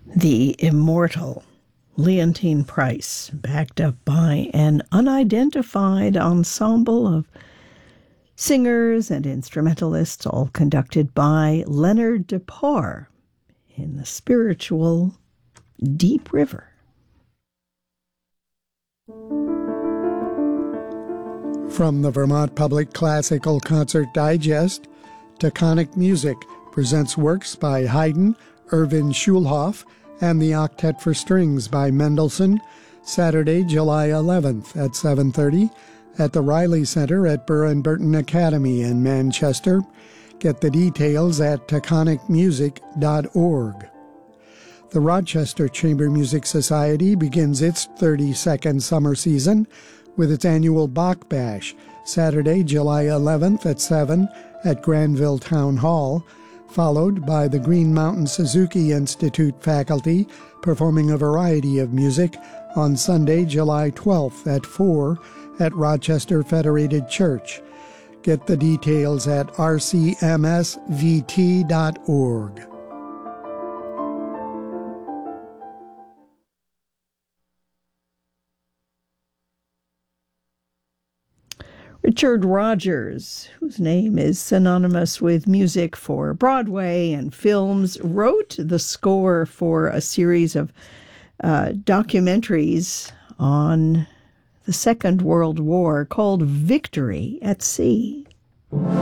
The immortal Leontyne Price, backed up by an unidentified ensemble of singers and instrumentalists, all conducted by Leonard DePauw in the spiritual Deep River. From the Vermont Public Classical Concert Digest, Taconic Music presents works by Haydn, Erwin Schulhoff, and the Octet for Strings by Mendelssohn, Saturday, July 11th at 7:30 at the Riley Center at Burr & Burton Academy in Manchester. Get the details at taconicmusic.org. The Rochester Chamber Music Society begins its 32nd summer season with its annual Bach Bash, Saturday, July 11th at 7 at Granville Town Hall, followed by the Green Mountain Suzuki Institute faculty performing a variety of music on Sunday, July 12th at 4 at Rochester Federated Church. Get the details at rcmsvt.org. Richard Rodgers, whose name is synonymous with music for Broadway and films, wrote the score for a series of documentaries on the Second World War called Victory at Sea.